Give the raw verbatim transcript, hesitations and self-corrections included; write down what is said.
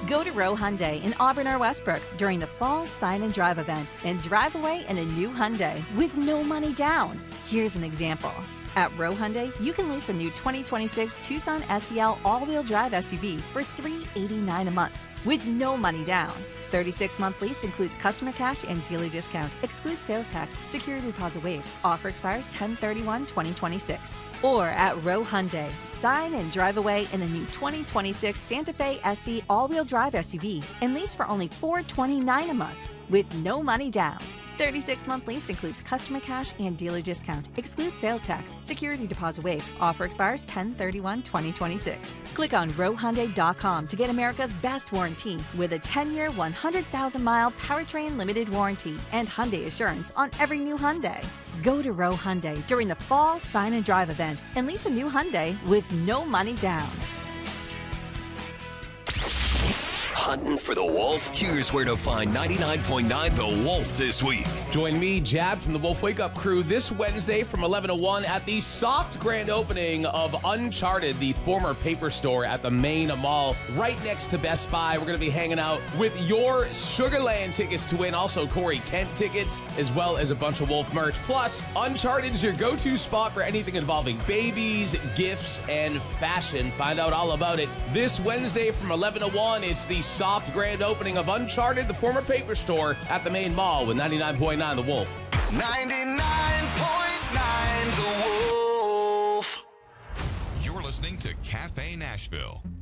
Go to Row Hyundai in Auburn or Westbrook during the Fall Sign and Drive event and drive away in a new Hyundai with no money down. Here's an example. At Row Hyundai, you can lease a new twenty twenty-six Tucson S E L all-wheel drive S U V for three hundred eighty-nine dollars a month with no money down. thirty-six month lease includes customer cash and dealer discount. Excludes sales tax. Security deposit waived. Offer expires ten thirty-one twenty twenty-six. Or at Row Hyundai, sign and drive away in a new twenty twenty-six Santa Fe S E all-wheel drive S U V and lease for only four hundred twenty-nine dollars a month with no money down. thirty-six month lease includes customer cash and dealer discount. Excludes sales tax. Security deposit waived. Offer expires ten thirty-one twenty twenty-six. Click on row hyundai dot com to get America's best warranty with a ten year, one hundred thousand mile powertrain limited warranty and Hyundai Assurance on every new Hyundai. Go to Row Hyundai during the Fall Sign and Drive event and lease a new Hyundai with no money down. Hunting for the Wolf? Here's where to find ninety-nine point nine The Wolf this week. Join me, Jab, from the Wolf Wake Up crew this Wednesday from eleven to one at the soft grand opening of Uncharted, the former paper store at the Main Mall, right next to Best Buy. We're going to be hanging out with your Sugarland tickets to win, also Corey Kent tickets, as well as a bunch of Wolf merch. Plus, Uncharted is your go-to spot for anything involving babies, gifts, and fashion. Find out all about it this Wednesday from eleven to one. It's the soft grand opening of Uncharted, the former paper store at the Main Mall with ninety-nine point nine The Wolf. ninety-nine point nine The Wolf. You're listening to Cafe Nashville.